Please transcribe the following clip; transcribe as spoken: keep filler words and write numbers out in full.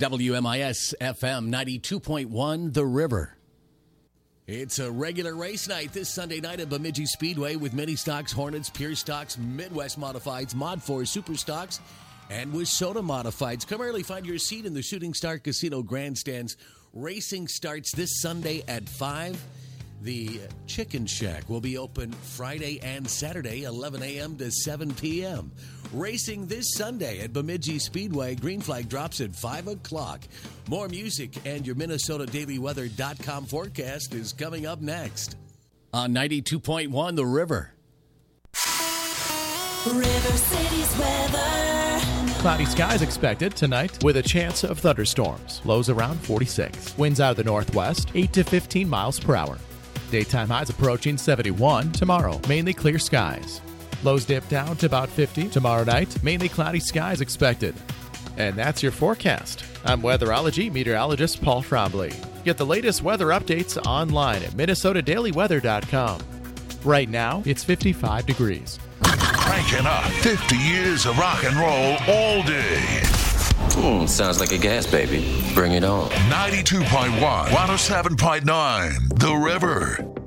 W M I S F M ninety-two point one, The River. It's a regular race night this Sunday night at Bemidji Speedway with Mini Stocks, Hornets, Pure Stocks, Midwest Modifieds, Mod four Super Stocks, and Wissota Modifieds. Come early, find your seat in the Shooting Star Casino grandstands. Racing starts this Sunday at five. The Chicken Shack will be open Friday and Saturday, eleven a.m. to seven p.m. Racing this Sunday at Bemidji Speedway. Green flag drops at five o'clock. More music and your Minnesota Daily Weather dot com forecast is coming up next. On ninety-two point one, The River. River City's weather. Cloudy skies expected tonight with a chance of thunderstorms. Lows around forty-six. Winds out of the northwest, eight to fifteen miles per hour. Daytime highs approaching seventy-one. Tomorrow, mainly clear skies. Lows dip down to about fifty. Tomorrow night, mainly cloudy skies expected. And that's your forecast. I'm weatherology meteorologist Paul Trombley. Get the latest weather updates online at Minnesota Daily Weather dot com. Right now, it's fifty-five degrees. Cranking up fifty years of rock and roll all day. Hmm, sounds like a gas baby. Bring it on. ninety-two point one, one oh seven point nine, The River.